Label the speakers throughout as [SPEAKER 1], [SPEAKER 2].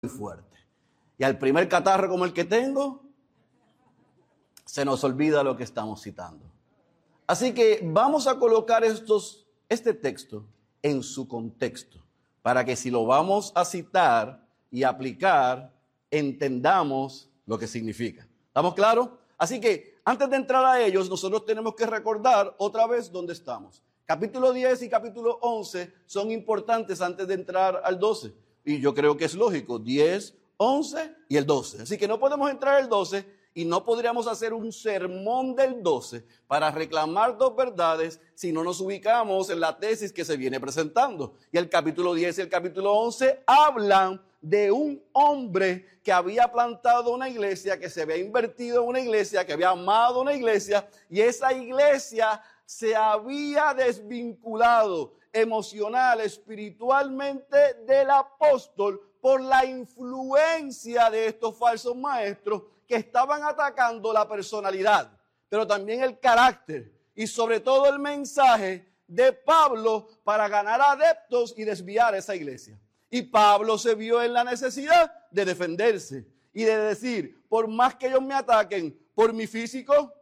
[SPEAKER 1] fuerte. Y al primer catarro como el que tengo, se nos olvida lo que estamos citando. Así que vamos a colocar este texto en su contexto, para que si lo vamos a citar y aplicar, entendamos lo que significa. ¿Estamos claros? Así que antes de entrar a ellos, nosotros tenemos que recordar otra vez dónde estamos. Capítulo 10 y capítulo 11 son importantes antes de entrar al 12. Y yo creo que es lógico, 10, 11 y el 12. Así que no podemos entrar al 12 y no podríamos hacer un sermón del 12 para reclamar dos verdades si no nos ubicamos en la tesis que se viene presentando. Y el capítulo 10 y el capítulo 11 hablan de un hombre que había plantado una iglesia, que se había invertido en una iglesia, que había amado una iglesia, y esa iglesia se había desvinculado emocional, espiritualmente del apóstol por la influencia de estos falsos maestros que estaban atacando la personalidad, pero también el carácter y sobre todo el mensaje de Pablo para ganar adeptos y desviar esa iglesia. Y Pablo se vio en la necesidad de defenderse y de decir, por más que ellos me ataquen por mi físico,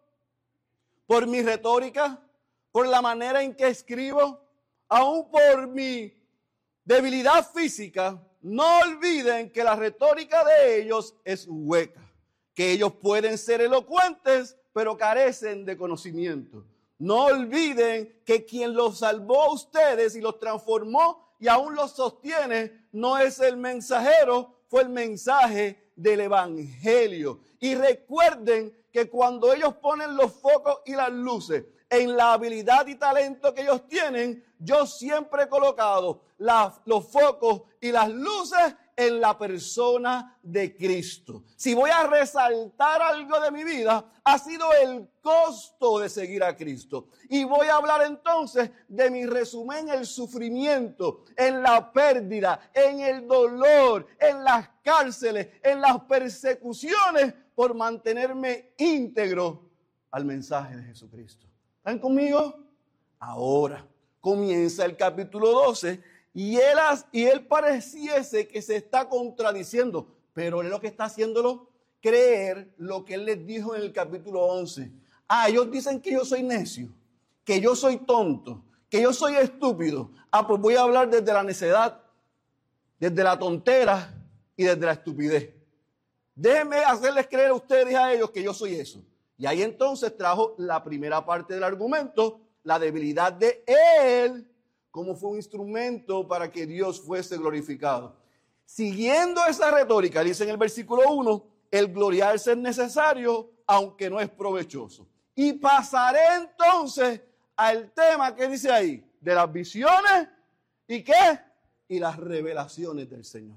[SPEAKER 1] por mi retórica, por la manera en que escribo, aún por mi debilidad física, no olviden que la retórica de ellos es hueca, que ellos pueden ser elocuentes, pero carecen de conocimiento. No olviden que quien los salvó a ustedes y los transformó y aún los sostiene, no es el mensajero, fue el mensaje del evangelio. Y recuerden que cuando ellos ponen los focos y las luces en la habilidad y talento que ellos tienen, yo siempre he colocado los focos y las luces en la persona de Cristo. Si voy a resaltar algo de mi vida, ha sido el costo de seguir a Cristo. Y voy a hablar entonces de mi resumen en el sufrimiento, en la pérdida, en el dolor, en las cárceles, en las persecuciones por mantenerme íntegro al mensaje de Jesucristo. ¿Están conmigo? Ahora comienza el capítulo 12 y él pareciese que se está contradiciendo, pero él lo que está haciéndolo, creer lo que él les dijo en el capítulo 11. Ellos dicen que yo soy necio, que yo soy tonto, que yo soy estúpido. Pues voy a hablar desde la necedad, desde la tontera y desde la estupidez. Déjenme hacerles creer a ustedes y a ellos que yo soy eso. Y ahí entonces trajo la primera parte del argumento, la debilidad de él, como fue un instrumento para que Dios fuese glorificado. Siguiendo esa retórica, dice en el versículo 1, el gloriarse es necesario, aunque no es provechoso. Y pasaré entonces al tema que dice ahí, de las visiones y ¿qué? Y las revelaciones del Señor.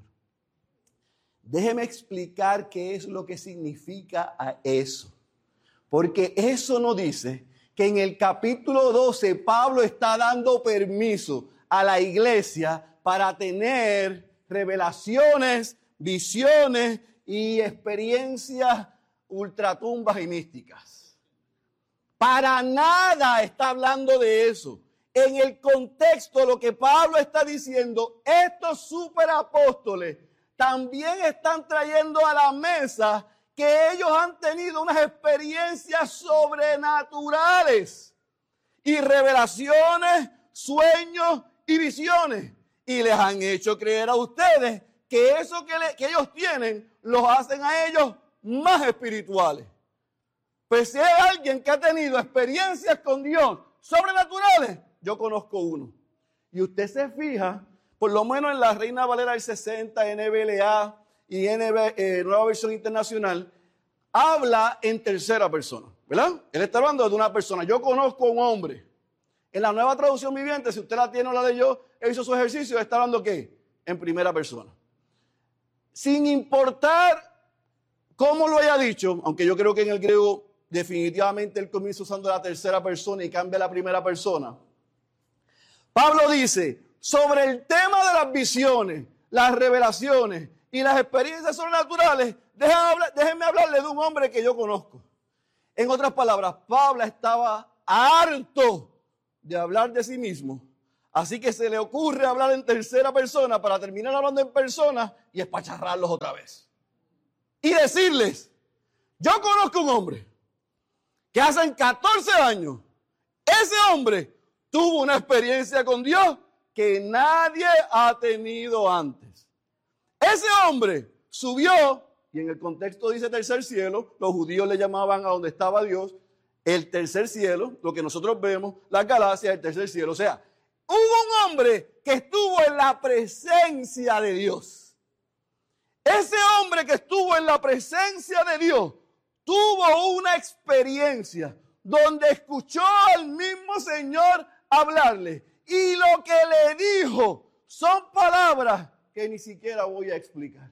[SPEAKER 1] Déjeme explicar qué es lo que significa a eso. Porque eso no dice que en el capítulo 12 Pablo está dando permiso a la iglesia para tener revelaciones, visiones y experiencias ultratumbas y místicas. Para nada está hablando de eso. En el contexto, lo que Pablo está diciendo, estos superapóstoles también están trayendo a la mesa que ellos han tenido unas experiencias sobrenaturales y revelaciones, sueños y visiones. Y les han hecho creer a ustedes que eso que ellos tienen los hacen a ellos más espirituales. Pues si hay alguien que ha tenido experiencias con Dios sobrenaturales, yo conozco uno. Y usted se fija, por lo menos en la Reina Valera del 60, NBLA, y Nueva Versión Internacional, habla en tercera persona, ¿verdad? Él está hablando de una persona. Yo conozco a un hombre. En la Nueva Traducción Viviente, si usted la tiene o la de yo, él hizo su ejercicio, está hablando ¿qué? En primera persona. Sin importar cómo lo haya dicho, aunque yo creo que en el griego definitivamente él comienza usando la tercera persona y cambia a la primera persona. Pablo dice, sobre el tema de las visiones, las revelaciones y las experiencias sobrenaturales, déjenme hablarle de un hombre que yo conozco. En otras palabras, Pablo estaba harto de hablar de sí mismo, Así que se le ocurre hablar en tercera persona para terminar hablando en persona y espacharrarlos otra vez. Y decirles, yo conozco un hombre que hace 14 años, ese hombre tuvo una experiencia con Dios que nadie ha tenido antes. Ese hombre subió, y en el contexto dice tercer cielo, los judíos le llamaban a donde estaba Dios el tercer cielo, lo que nosotros vemos, las galaxias, el tercer cielo. O sea, hubo un hombre que estuvo en la presencia de Dios. Ese hombre que estuvo en la presencia de Dios tuvo una experiencia donde escuchó al mismo Señor hablarle. Y lo que le dijo son palabras que ni siquiera voy a explicar.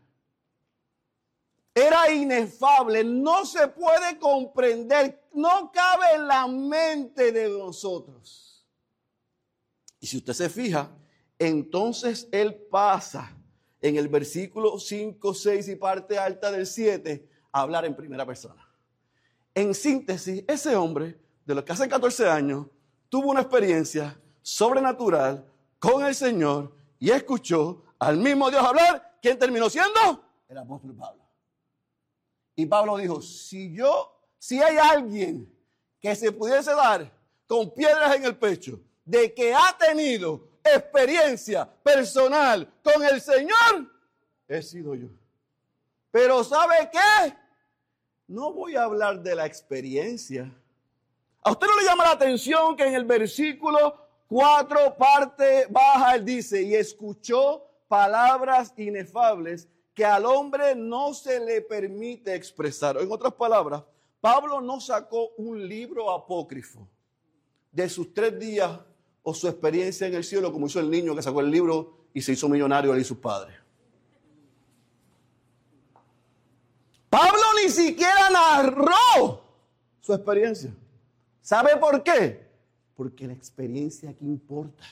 [SPEAKER 1] Era inefable, no se puede comprender, no cabe en la mente de nosotros. Y si usted se fija, entonces él pasa en el versículo 5, 6 y parte alta del 7 a hablar en primera persona. En síntesis, ese hombre, de los que hace 14 años, tuvo una experiencia sobrenatural con el Señor y escuchó al mismo Dios hablar. ¿Quién terminó siendo? El apóstol Pablo. Y Pablo dijo, si hay alguien que se pudiese dar con piedras en el pecho de que ha tenido experiencia personal con el Señor, he sido yo. Pero ¿sabe qué? No voy a hablar de la experiencia. ¿A usted no le llama la atención que en el versículo 4, parte baja, él dice, y escuchó palabras inefables que al hombre no se le permite expresar? En otras palabras, Pablo no sacó un libro apócrifo de sus 3 días o su experiencia en el cielo, como hizo el niño que sacó el libro y se hizo millonario él y sus padres. Pablo ni siquiera narró su experiencia. ¿Sabe por qué? Porque la experiencia aquí importa.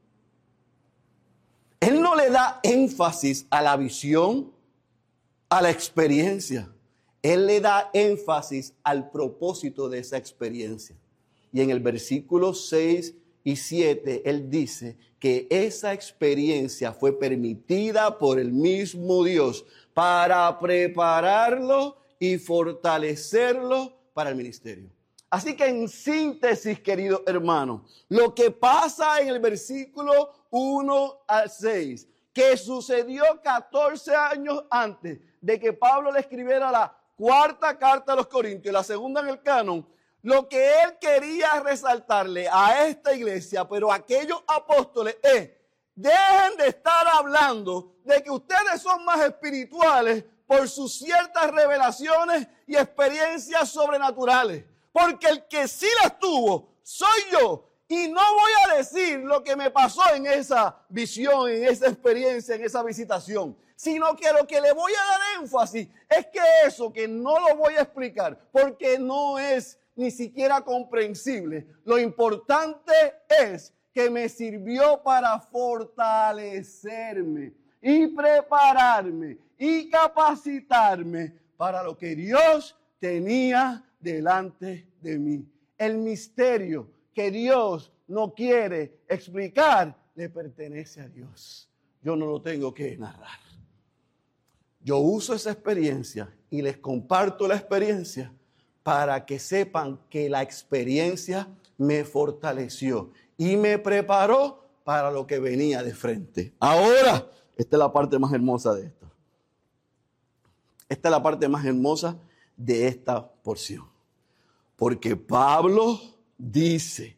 [SPEAKER 1] Él no le da énfasis a la visión, a la experiencia. Él le da énfasis al propósito de esa experiencia. Y en el versículo 6 y 7, él dice que esa experiencia fue permitida por el mismo Dios para prepararlo y fortalecerlo para el ministerio. Así que en síntesis, querido hermano, lo que pasa en el versículo 1 al 6, que sucedió 14 años antes de que Pablo le escribiera la 4ª carta a los Corintios, la 2ª en el canon, lo que él quería resaltarle a esta iglesia, pero a aquellos apóstoles, es: dejen de estar hablando de que ustedes son más espirituales por sus ciertas revelaciones y experiencias sobrenaturales. Porque el que sí las tuvo soy yo. Y no voy a decir lo que me pasó en esa visión, en esa experiencia, en esa visitación. Sino que lo que le voy a dar énfasis es que eso que no lo voy a explicar, porque no es ni siquiera comprensible. Lo importante es que me sirvió para fortalecerme y prepararme y capacitarme para lo que Dios tenía delante de mí. El misterio que Dios no quiere explicar le pertenece a Dios. Yo no lo tengo que narrar. Yo uso esa experiencia y les comparto la experiencia para que sepan que la experiencia me fortaleció y me preparó para lo que venía de frente. Ahora, esta es la parte más hermosa de esto. Esta es la parte más hermosa de esta porción. Porque Pablo dice,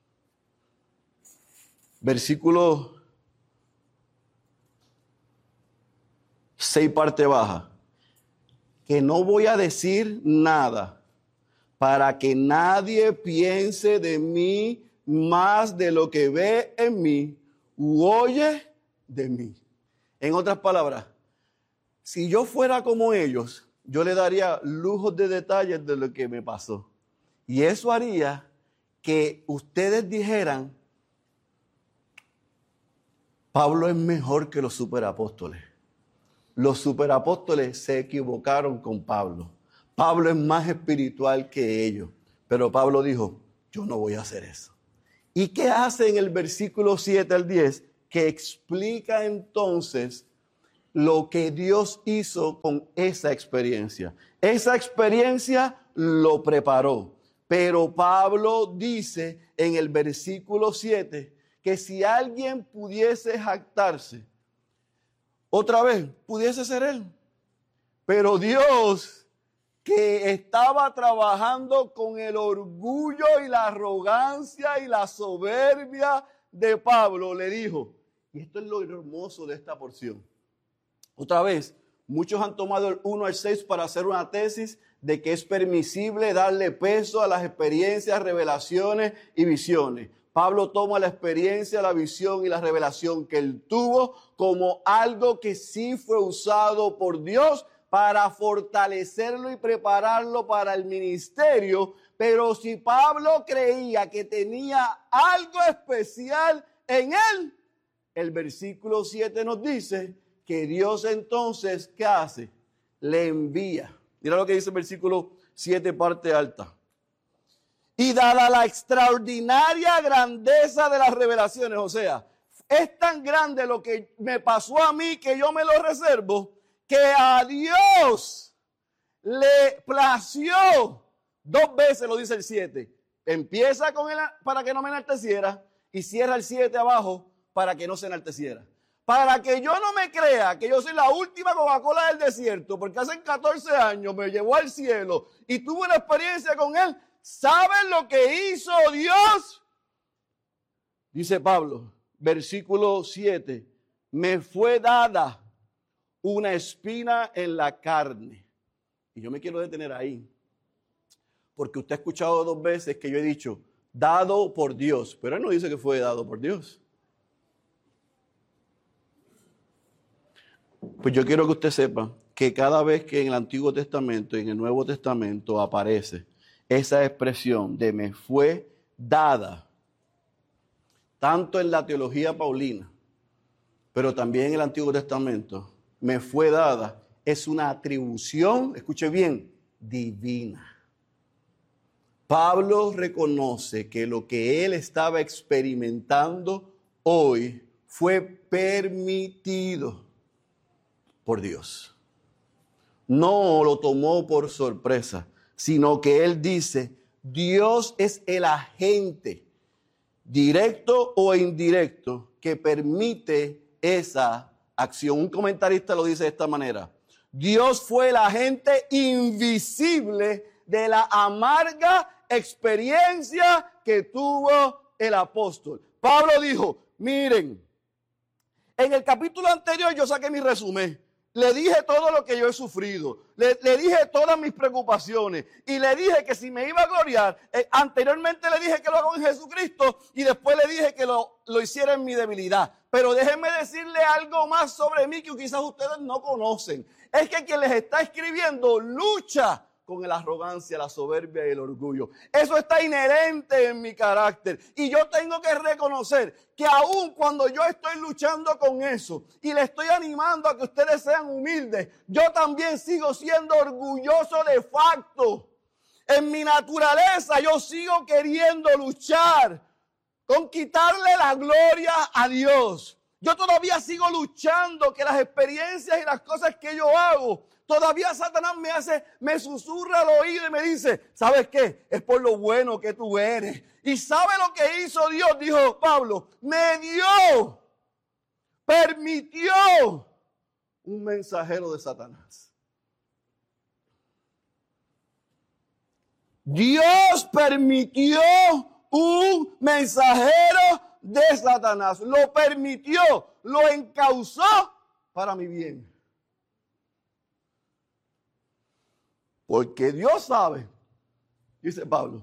[SPEAKER 1] versículo 6, parte baja, que no voy a decir nada para que nadie piense de mí más de lo que ve en mí u oye de mí. En otras palabras, si yo fuera como ellos, yo le daría lujos de detalles de lo que me pasó. Y eso haría que ustedes dijeran, Pablo es mejor que los superapóstoles. Los superapóstoles se equivocaron con Pablo. Pablo es más espiritual que ellos. Pero Pablo dijo, yo no voy a hacer eso. ¿Y qué hace en el versículo 7 al 10? Que explica entonces lo que Dios hizo con esa experiencia. Esa experiencia lo preparó. Pero Pablo dice en el versículo 7 que si alguien pudiese jactarse, otra vez, pudiese ser él. Pero Dios, que estaba trabajando con el orgullo y la arrogancia y la soberbia de Pablo, le dijo, y esto es lo hermoso de esta porción. Otra vez, muchos han tomado el 1 al 6 para hacer una tesis de que es permisible darle peso a las experiencias, revelaciones y visiones. Pablo toma la experiencia, la visión y la revelación que él tuvo como algo que sí fue usado por Dios para fortalecerlo y prepararlo para el ministerio. Pero si Pablo creía que tenía algo especial en él, el versículo 7 nos dice que Dios entonces, ¿qué hace? Le envía. Mira lo que dice el versículo 7, parte alta. Y dada la extraordinaria grandeza de las revelaciones, o sea, es tan grande lo que me pasó a mí que yo me lo reservo, que a Dios le plació, 2 veces lo dice el 7, empieza con él para que no me enalteciera y cierra el 7 abajo para que no se enalteciera. Para que yo no me crea que yo soy la última Coca-Cola del desierto, porque hace 14 años me llevó al cielo y tuve una experiencia con él. ¿Saben lo que hizo Dios? Dice Pablo, versículo 7, me fue dada una espina en la carne. Y yo me quiero detener ahí, porque usted ha escuchado 2 veces que yo he dicho, dado por Dios, pero él no dice que fue dado por Dios. Pues yo quiero que usted sepa que cada vez que en el Antiguo Testamento y en el Nuevo Testamento aparece esa expresión de me fue dada, tanto en la teología paulina, pero también en el Antiguo Testamento, me fue dada, es una atribución, escuche bien, divina. Pablo reconoce que lo que él estaba experimentando hoy fue permitido por Dios. No lo tomó por sorpresa, sino que él dice, Dios es el agente, directo o indirecto, que permite esa acción. Un comentarista lo dice de esta manera, Dios fue el agente invisible de la amarga experiencia que tuvo el apóstol. Pablo dijo, miren, en el capítulo anterior yo saqué mi resumen. Le dije todo lo que yo he sufrido, le dije todas mis preocupaciones y le dije que si me iba a gloriar, anteriormente le dije que lo hago en Jesucristo y después le dije que lo hiciera en mi debilidad. Pero déjenme decirle algo más sobre mí que quizás ustedes no conocen. Es que quien les está escribiendo lucha con la arrogancia, la soberbia y el orgullo. Eso está inherente en mi carácter. Y yo tengo que reconocer que aun cuando yo estoy luchando con eso y le estoy animando a que ustedes sean humildes, yo también sigo siendo orgulloso de facto. En mi naturaleza yo sigo queriendo luchar con quitarle la gloria a Dios. Yo todavía sigo luchando que las experiencias y las cosas que yo hago, todavía Satanás me susurra al oído y me dice, ¿sabes qué? Es por lo bueno que tú eres. ¿Y sabe lo que hizo Dios? Dijo Pablo, me dio, permitió un mensajero de Satanás. Dios permitió un mensajero de Satanás. Lo permitió, lo encauzó para mi bien. Porque Dios sabe, dice Pablo,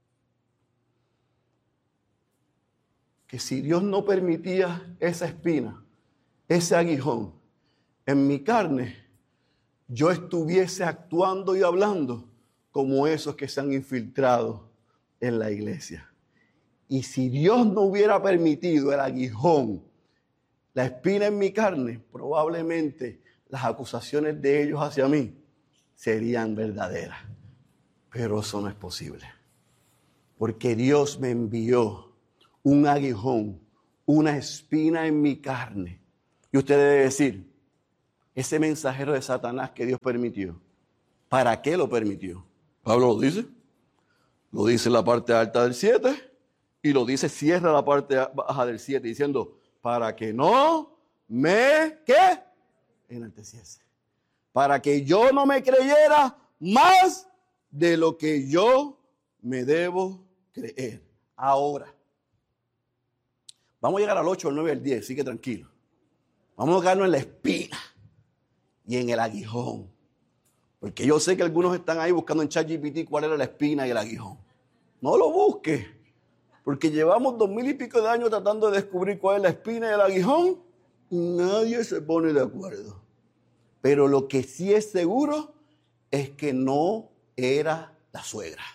[SPEAKER 1] que si Dios no permitía esa espina, ese aguijón en mi carne, yo estuviese actuando y hablando como esos que se han infiltrado en la iglesia. Y si Dios no hubiera permitido el aguijón, la espina en mi carne, probablemente las acusaciones de ellos hacia mí serían verdaderas. Pero eso no es posible. Porque Dios me envió un aguijón, una espina en mi carne. Y usted debe decir, ese mensajero de Satanás que Dios permitió, ¿para qué lo permitió? Pablo lo dice en la parte alta del 7 y lo dice, cierra la parte baja del 7 diciendo, para que no me, ¿qué? Enalteciese. Para que yo no me creyera más de lo que yo me debo creer. Ahora, vamos a llegar al 8, al 9, al 10, así que tranquilo. Vamos a quedarnos en la espina y en el aguijón. Porque yo sé que algunos están ahí buscando en ChatGPT cuál era la espina y el aguijón. No lo busque, porque llevamos 2000 y pico de años tratando de descubrir cuál es la espina y el aguijón y nadie se pone de acuerdo. Pero lo que sí es seguro es que no era la suegra.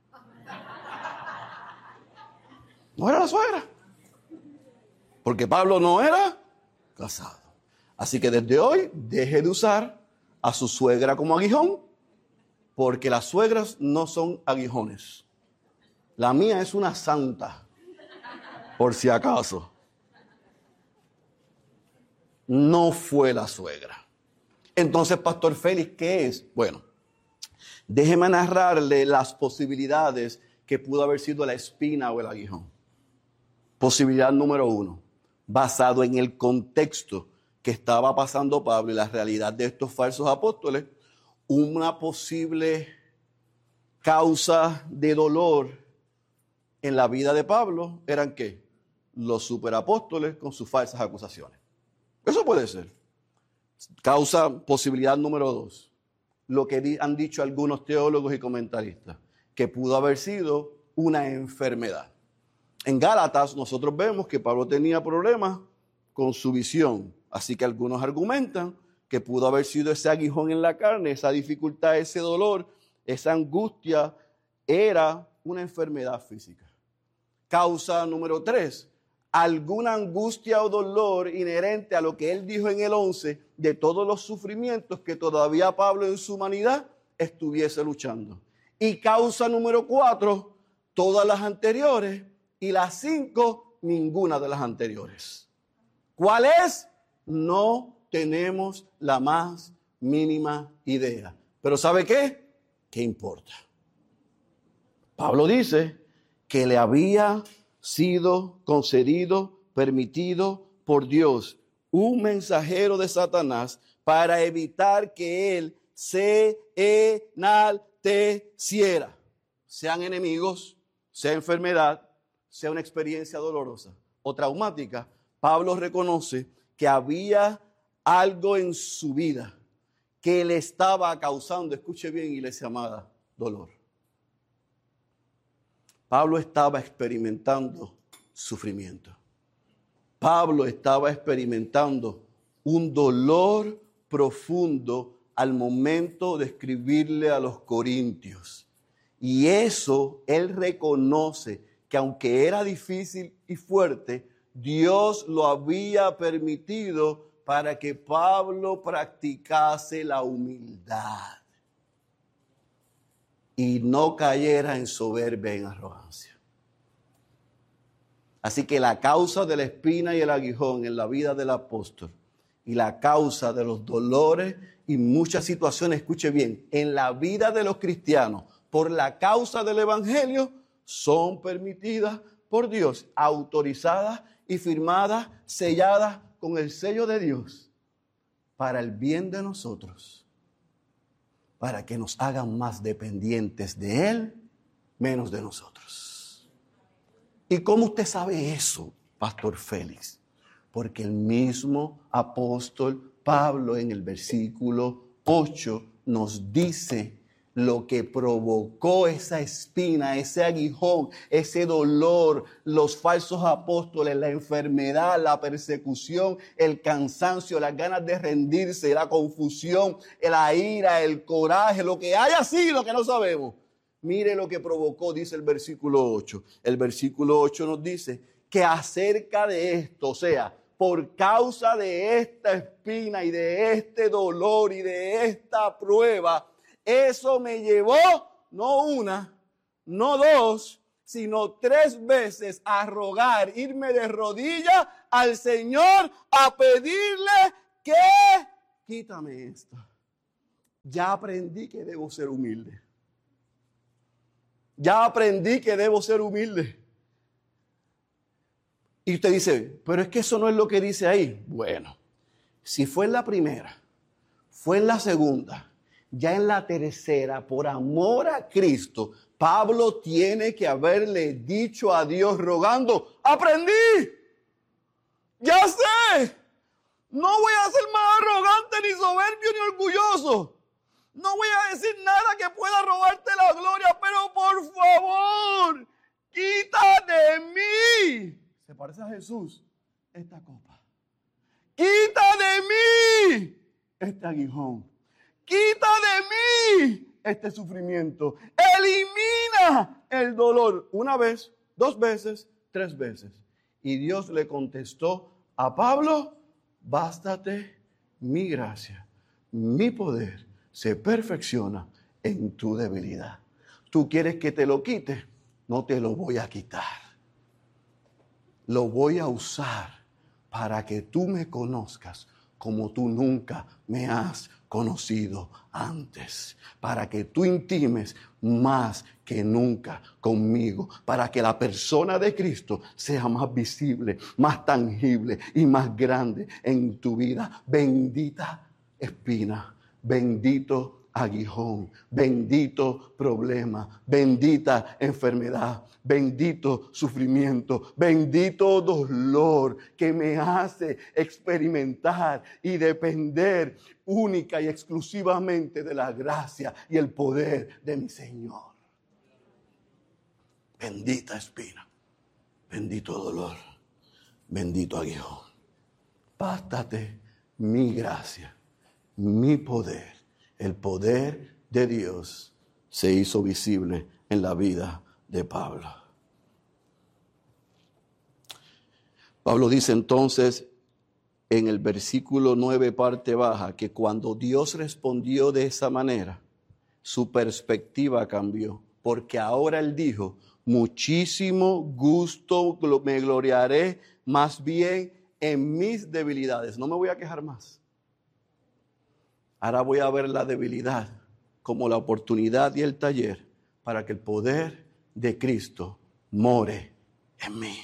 [SPEAKER 1] No era la suegra. Porque Pablo no era casado. Así que desde hoy deje de usar a su suegra como aguijón, porque las suegras no son aguijones. La mía es una santa, por si acaso. No fue la suegra. Entonces, Pastor Félix, ¿qué es? Bueno, déjeme narrarle las posibilidades que pudo haber sido la espina o el aguijón. Posibilidad número 1, basado en el contexto que estaba pasando Pablo y la realidad de estos falsos apóstoles, una posible causa de dolor en la vida de Pablo eran ¿qué? Los superapóstoles con sus falsas acusaciones. Eso puede ser. Posibilidad número 2, lo que han dicho algunos teólogos y comentaristas, que pudo haber sido una enfermedad. En Gálatas nosotros vemos que Pablo tenía problemas con su visión, así que algunos argumentan que pudo haber sido ese aguijón en la carne, esa dificultad, ese dolor, esa angustia, era una enfermedad física. Causa número 3, alguna angustia o dolor inherente a lo que él dijo en el 11, de todos los sufrimientos que todavía Pablo en su humanidad estuviese luchando. Y causa número 4, todas las anteriores, y las 5, ninguna de las anteriores. ¿Cuál es? No tenemos la más mínima idea. Pero ¿sabe qué? ¿Qué importa? Pablo dice que le había sido concedido, permitido por Dios, un mensajero de Satanás para evitar que él se enalteciera. Sean enemigos, sea enfermedad, sea una experiencia dolorosa o traumática, Pablo reconoce que había algo en su vida que le estaba causando, escuche bien, iglesia amada, dolor. Pablo estaba experimentando sufrimiento. Pablo estaba experimentando un dolor profundo al momento de escribirle a los corintios. Y eso él reconoce que aunque era difícil y fuerte, Dios lo había permitido para que Pablo practicase la humildad y no cayera en soberbia, en arrogancia. Así que la causa de la espina y el aguijón en la vida del apóstol y la causa de los dolores y muchas situaciones, escuche bien, en la vida de los cristianos por la causa del evangelio son permitidas por Dios, autorizadas y firmadas, selladas con el sello de Dios para el bien de nosotros, para que nos hagan más dependientes de Él, menos de nosotros. ¿Y cómo usted sabe eso, Pastor Félix? Porque el mismo apóstol Pablo en el versículo 8 nos dice lo que provocó esa espina, ese aguijón, ese dolor, los falsos apóstoles, la enfermedad, la persecución, el cansancio, las ganas de rendirse, la confusión, la ira, el coraje, lo que haya sido que no sabemos. Mire lo que provocó, dice el versículo 8. El versículo 8 nos dice que acerca de esto, o sea, por causa de esta espina y de este dolor y de esta prueba, eso me llevó, no una, no dos, sino 3 veces a rogar, irme de rodillas al Señor a pedirle que quítame esto. Ya aprendí que debo ser humilde. Ya aprendí que debo ser humilde. Y usted dice, pero es que eso no es lo que dice ahí. Bueno, si fue en la primera, fue en la segunda, ya en la tercera, por amor a Cristo, Pablo tiene que haberle dicho a Dios rogando, aprendí, ya sé, no voy a ser más arrogante, ni soberbio, ni orgulloso. No voy a decir nada que pueda robarte la gloria, pero por favor, quita de mí. Se parece a Jesús esta copa. Quita de mí este aguijón. Quita de mí este sufrimiento. Elimina el dolor. 1 vez, 2 veces, 3 veces. Y Dios le contestó a Pablo, bástate mi gracia, mi poder se perfecciona en tu debilidad. ¿Tú quieres que te lo quite? No te lo voy a quitar. Lo voy a usar para que tú me conozcas como tú nunca me has conocido antes. Para que tú intimes más que nunca conmigo. Para que la persona de Cristo sea más visible, más tangible y más grande en tu vida. Bendita espina. Bendito aguijón, bendito problema, bendita enfermedad, bendito sufrimiento, bendito dolor que me hace experimentar y depender única y exclusivamente de la gracia y el poder de mi Señor. Bendita espina, bendito dolor, bendito aguijón. Bástate mi gracia. Mi poder, el poder de Dios, se hizo visible en la vida de Pablo. Pablo dice entonces en el versículo 9, parte baja, que cuando Dios respondió de esa manera, su perspectiva cambió, porque ahora él dijo, muchísimo gusto me gloriaré más bien en mis debilidades. No me voy a quejar más. Ahora voy a ver la debilidad como la oportunidad y el taller para que el poder de Cristo more en mí.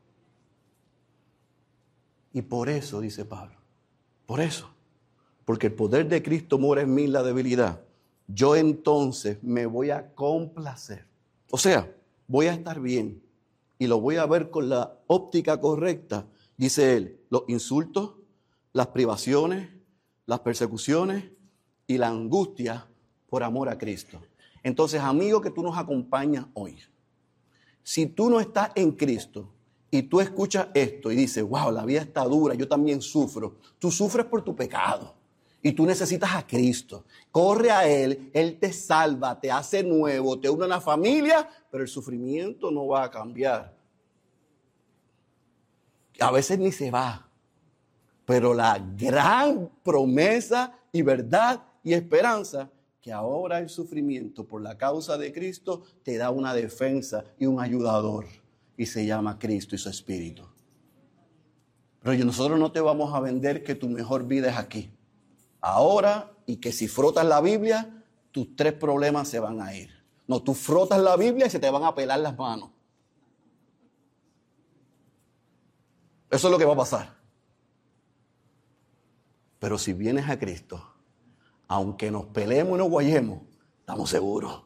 [SPEAKER 1] Y por eso, dice Pablo, por eso, porque el poder de Cristo mora en mí la debilidad, yo entonces me voy a complacer. O sea, voy a estar bien y lo voy a ver con la óptica correcta, dice él, los insultos, las privaciones, las persecuciones y la angustia por amor a Cristo. Entonces, amigo que tú nos acompañas hoy, si tú no estás en Cristo y tú escuchas esto y dices, wow, la vida está dura, yo también sufro. Tú sufres por tu pecado y tú necesitas a Cristo. Corre a Él, Él te salva, te hace nuevo, te une a una familia, pero el sufrimiento no va a cambiar. A veces ni se va. Pero la gran promesa y verdad y esperanza que ahora el sufrimiento por la causa de Cristo te da una defensa y un ayudador. Y se llama Cristo y su Espíritu. Pero nosotros no te vamos a vender que tu mejor vida es aquí, ahora, y que si frotas la Biblia, tus 3 problemas se van a ir. No, tú frotas la Biblia y se te van a pelar las manos. Eso es lo que va a pasar. Pero si vienes a Cristo, aunque nos peleemos y nos guayemos, estamos seguros.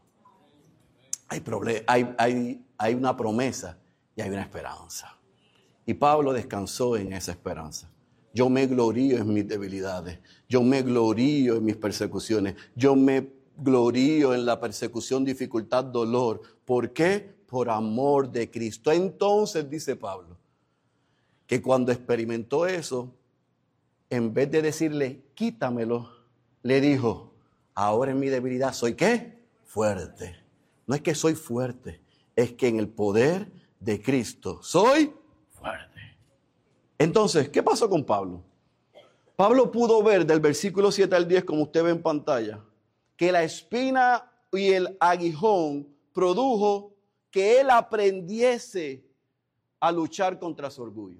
[SPEAKER 1] Hay una promesa y hay una esperanza. Y Pablo descansó en esa esperanza. Yo me glorío en mis debilidades. Yo me glorío en mis persecuciones. Yo me glorío en la persecución, dificultad, dolor. ¿Por qué? Por amor de Cristo. Entonces, dice Pablo, que cuando experimentó eso, en vez de decirle, quítamelo, le dijo, ahora en mi debilidad soy ¿qué? Fuerte. No es que soy fuerte, es que en el poder de Cristo soy fuerte. Entonces, ¿qué pasó con Pablo? Pablo pudo ver del versículo 7 al 10, como usted ve en pantalla, que la espina y el aguijón produjo que él aprendiese a luchar contra su orgullo.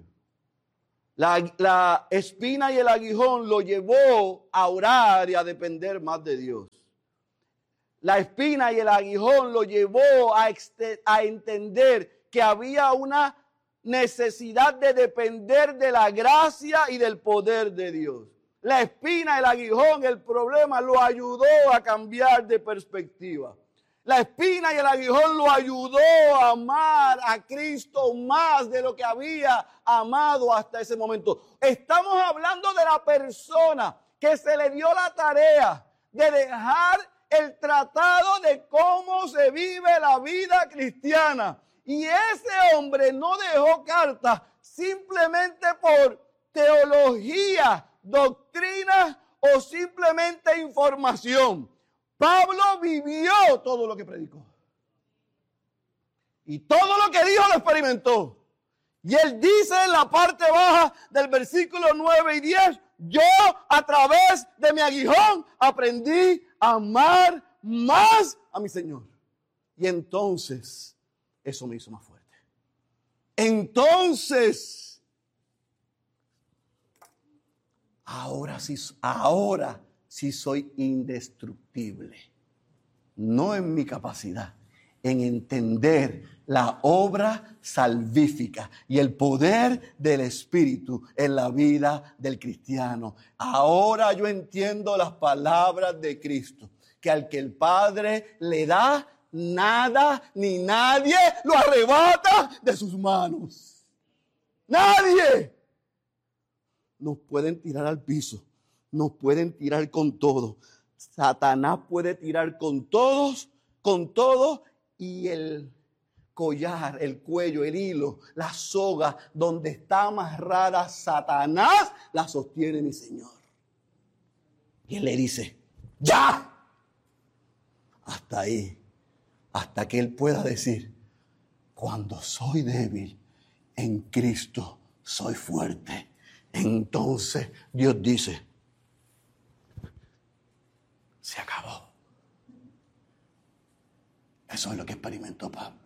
[SPEAKER 1] La espina y el aguijón lo llevó a orar y a depender más de Dios. La espina y el aguijón lo llevó a entender que había una necesidad de depender de la gracia y del poder de Dios. La espina, el aguijón, el problema lo ayudó a cambiar de perspectiva. La espina y el aguijón lo ayudó a amar a Cristo más de lo que había amado hasta ese momento. Estamos hablando de la persona que se le dio la tarea de dejar el tratado de cómo se vive la vida cristiana. Y ese hombre no dejó cartas simplemente por teología, doctrina o simplemente información. Pablo vivió todo lo que predicó. Y todo lo que dijo lo experimentó. Y él dice en la parte baja del versículo 9 y 10, yo a través de mi aguijón aprendí a amar más a mi Señor. Y entonces, eso me hizo más fuerte. Entonces, ahora sí soy indestructible. No en mi capacidad, en entender la obra salvífica y el poder del Espíritu en la vida del cristiano. Ahora yo entiendo las palabras de Cristo, que al que el Padre le da, nada ni nadie lo arrebata de sus manos. Nadie. Nos pueden tirar al piso, nos pueden tirar con todo. Satanás puede tirar con todos, y el collar, el cuello, el hilo, la soga donde está amarrada Satanás, la sostiene mi Señor. Y él le dice, ¡ya! Hasta ahí, hasta que él pueda decir, cuando soy débil, en Cristo soy fuerte. Entonces Dios dice, se acabó. Eso es lo que experimentó Pablo.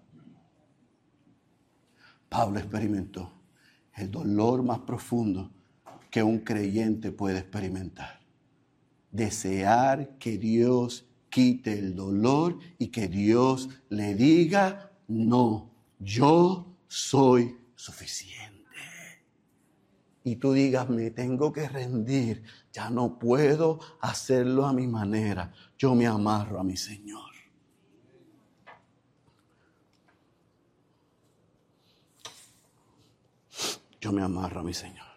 [SPEAKER 1] Pablo experimentó el dolor más profundo que un creyente puede experimentar. Desear que Dios quite el dolor y que Dios le diga, no, yo soy suficiente. Y tú digas, me tengo que rendir, ya no puedo hacerlo a mi manera, yo me amarro a mi Señor. Yo me amarro a mi Señor.